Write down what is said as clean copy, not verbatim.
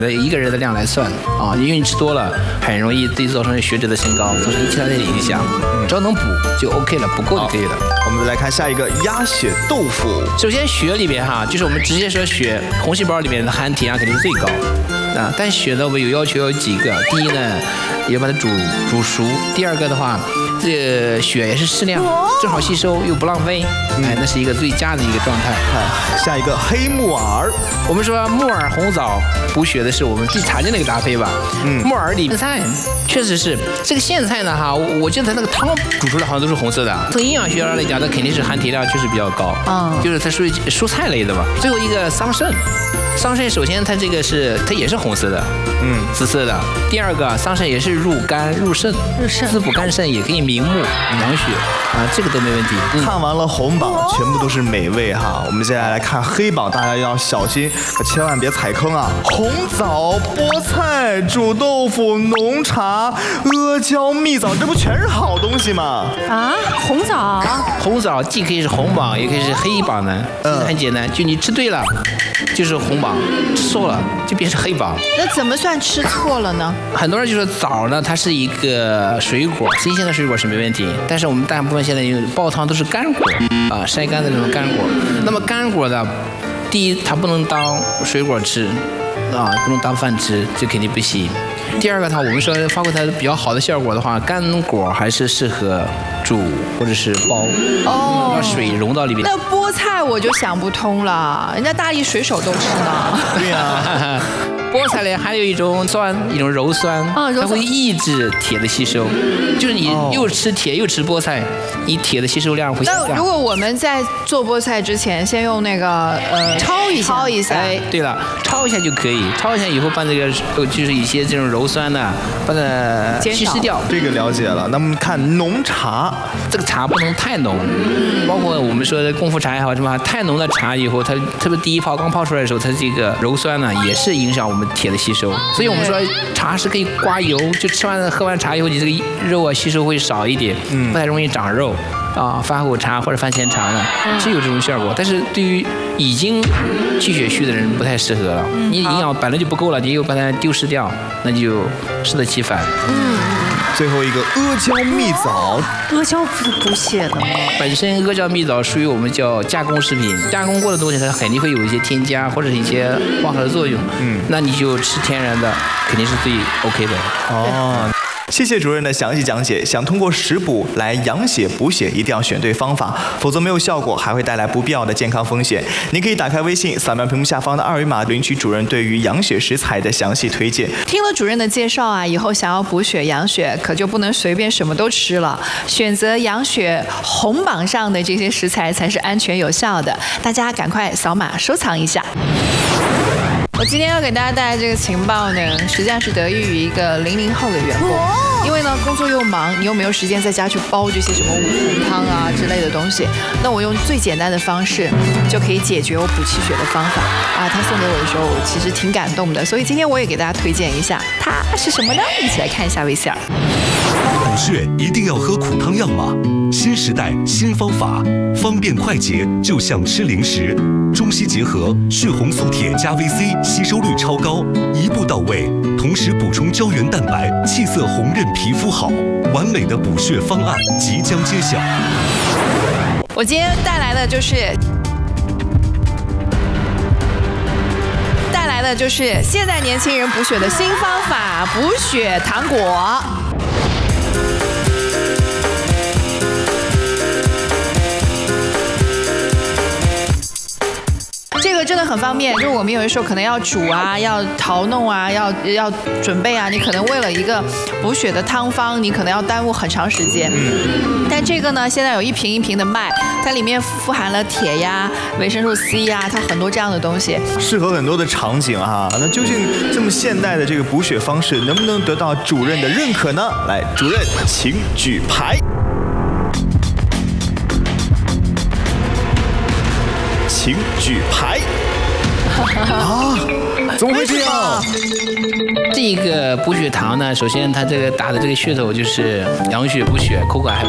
一个人的量来算啊，因为你吃多了，很容易对造成血脂的升高，造成其他的影响。只要能补就 OK 了，不够就可以了。 我们再来看下一个鸭血豆腐。 首先血里面哈，就是我们直接说血红细胞里面的含铁量肯定是最高啊，但血呢我们有要求有几个，第一呢也要把它煮熟，第二个的话，这个血也是适量，正好吸收又不浪费，哎，那是一个最佳的一个状态。 下一个黑木耳， 我们说木耳红枣补血的是我们最常见的一个搭配吧。木耳里面菜确实是这个苋菜呢哈，我记得它那个汤煮出来好像都是红色的。从营养学上来讲，它肯定是含铁量确实比较高，就是它属于蔬菜类的嘛。最后一个桑葚。桑葚首先它这个它也是红色的，紫色的。第二个桑葚也是入肝入肾，滋补肝肾，也可以明目养血啊，这个都没问题。 看完了红榜，全部都是美味哈。我们接下来看黑榜，大家要小心，可千万别踩坑啊！红枣、菠菜、煮豆腐、浓茶、阿胶、蜜枣，这不全是好东西吗？ 啊，红枣， 红枣既可以是红榜，也可以是黑榜呢。很简单，就你吃对了，就是红榜；吃错了就变成黑榜。 那怎么算吃错了呢？ 很多人就说枣呢，它是一个水果，新鲜的水果是没问题，但是我们大部分现在煲汤都是干果啊，晒干的这种干果。那么干果呢，第一它不能当水果吃啊，不能当饭吃，这肯定不行。第二个我们说发挥它比较好的效果的话，干果还是适合煮或者是煲，把水融到里面。 那菠菜我就想不通了，人家大力水手都吃呢。 对呀。 菠菜里还有一种酸，一种鞣酸，它会抑制铁的吸收。就是你又吃铁又吃菠菜，你铁的吸收量会下降。 那如果我们在做菠菜之前，先用那个焯一下， 哎，对了，焯一下就可以，焯一下以后把那个就是一些这种鞣酸呢，把它稀释掉。 这个了解了。那么看浓茶， 这个茶不能太浓，包括我们说的功夫茶也好什么，太浓的茶以后，它特别第一泡刚泡出来的时候，它这个鞣酸呢也是影响我们铁的吸收。所以我们说茶是可以刮油，就喝完茶以后，你这个肉啊吸收会少一点，不太容易长肉啊。饭后茶或者饭前茶呢是有这种效果，但是对于已经气血虚的人不太适合了。你营养本来就不够了，你又把它丢失掉，那就适得其反。 最后一个阿胶蜜枣， 阿胶不是补血的吗？ 本身阿胶蜜枣属于我们叫加工食品，加工过的东西它肯定会有一些添加或者是一些化合的作用。那你就吃天然的，肯定是最 OK 的。 谢谢主任的详细讲解。想通过食补来养血补血，一定要选对方法，否则没有效果，还会带来不必要的健康风险。您可以打开微信，扫描屏幕下方的2维码，领取主任对于养血食材的详细推荐。 听了主任的介绍啊，以后想要补血养血，可就不能随便什么都吃了，选择养血红榜上的这些食材才是安全有效的。大家赶快扫码收藏一下。我今天要给大家带来这个情报呢，实际上是得益于一个00后的员工，因为呢工作又忙，你又没有时间在家去煲这些什么五红汤啊之类的东西，那我用最简单的方式就可以解决我补气血的方法啊。他送给我的时候，我其实挺感动的，所以今天我也给大家推荐一下，它是什么呢？一起来看一下 VCR。 补血一定要喝苦汤药吗？新时代新方法，方便快捷，就像吃零食。中西结合，血红素铁加 VC， 吸收率超高，一步到位，同时补充胶原蛋白，气色红润，皮肤好，完美的补血方案即将揭晓。 我今天带来的就是现在年轻人补血的新方法——补血糖果。这个真的很方便，就是我们有的时候可能要煮啊，要淘弄啊，要准备啊，你可能为了一个补血的汤方，你可能要耽误很长时间。但这个呢，现在有一瓶一瓶的卖，它里面富含了铁呀、维生素 C 呀，它很多这样的东西， 适合很多的场景哈。那究竟这么现代的这个补血方式，能不能得到主任的认可呢？来，主任请举牌。请举牌。怎么会这样？ 这个补血糖呢，首先它这个打的这个噱头就是养血补血，口感还